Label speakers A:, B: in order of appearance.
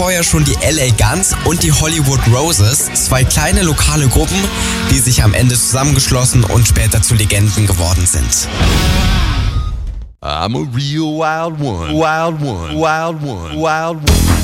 A: vorher schon die LA Guns und die Hollywood Roses, 2 kleine lokale Gruppen, die sich am Ende zusammengeschlossen und später zu Legenden geworden sind.
B: I'm a real wild one, wild one, wild one, wild one.